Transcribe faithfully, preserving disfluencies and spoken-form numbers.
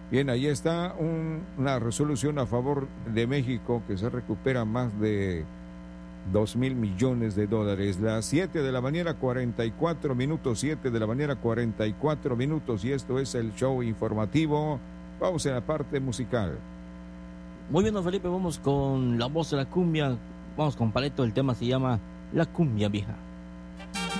Bien, ahí está un, una resolución a favor de México que se recupera más de dos mil millones de dólares. Las siete de la mañana, cuarenta y cuatro minutos, siete de la mañana, cuarenta y cuatro minutos, y esto es el show informativo. Vamos a la parte musical. Muy bien, don Felipe, vamos con la voz de la cumbia. Vamos con Paleto, el tema se llama La Cumbia Vieja.